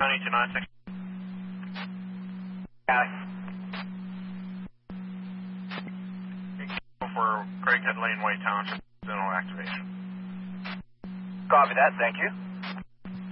98296. For Craighead Laneway Township, dental activation. Copy that, thank you.